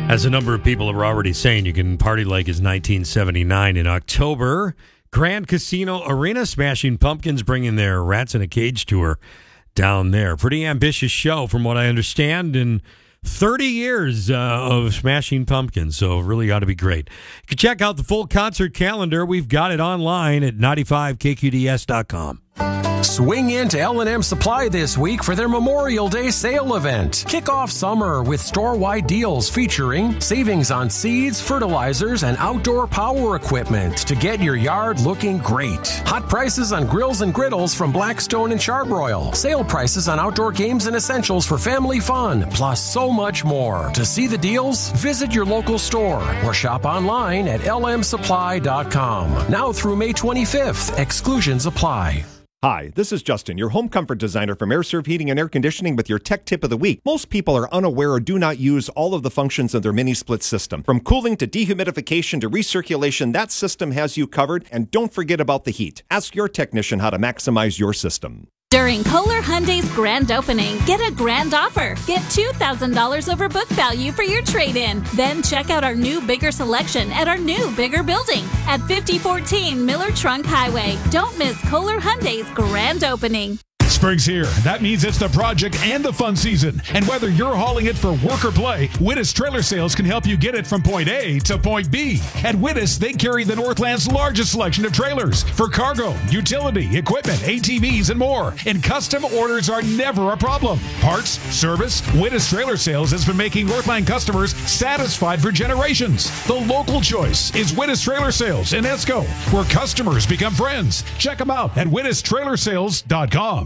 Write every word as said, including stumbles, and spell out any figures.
As a number of people are already saying, you can party like it's nineteen seventy-nine in October. Grand Casino Arena, Smashing Pumpkins bringing their Rats in a Cage tour down there. Pretty ambitious show from what I understand, and thirty years uh, of Smashing Pumpkins, so really ought to be great. You can check out the full concert calendar. We've got it online at ninety-five K Q D S dot com. Swing into L and M Supply this week for their Memorial Day sale event. Kick off summer with store-wide deals featuring savings on seeds, fertilizers, and outdoor power equipment to get your yard looking great. Hot prices on grills and griddles from Blackstone and Charbroil. Sale prices on outdoor games and essentials for family fun, plus so much more. To see the deals, visit your local store or shop online at L M supply dot com. Now through May twenty-fifth, exclusions apply. Hi, this is Justin, your home comfort designer from AirServe Heating and Air Conditioning with your tech tip of the week. Most people are unaware or do not use all of the functions of their mini-split system. From cooling to dehumidification to recirculation, that system has you covered, and don't forget about the heat. Ask your technician how to maximize your system. During Kohler Hyundai's grand opening, get a grand offer. Get two thousand dollars over book value for your trade-in. Then check out our new, bigger selection at our new, bigger building at fifty fourteen Miller Trunk Highway. Don't miss Kohler Hyundai's grand opening. Spring's here. That means it's the project and the fun season. And whether you're hauling it for work or play, Wittis Trailer Sales can help you get it from point A to point B. At Wittis, they carry the Northland's largest selection of trailers for cargo, utility, equipment, A T Vs, and more. And custom orders are never a problem. Parts, service, Wittis Trailer Sales has been making Northland customers satisfied for generations. The local choice is Wittis Trailer Sales in Esco, where customers become friends. Check them out at Wittis Trailer Sales dot com.